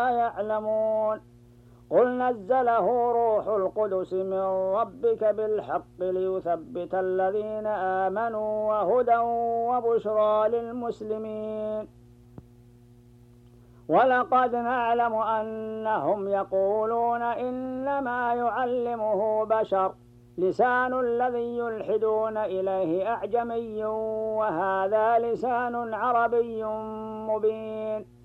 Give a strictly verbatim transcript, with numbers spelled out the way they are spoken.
يعلمون قل نزله روح القدس من ربك بالحق ليثبت الذين آمنوا وهدى وبشرى للمسلمين ولقد نعلم أنهم يقولون إنما يعلمه بشر لسان الذي يلحدون إليه أعجمي وهذا لسان عربي مبين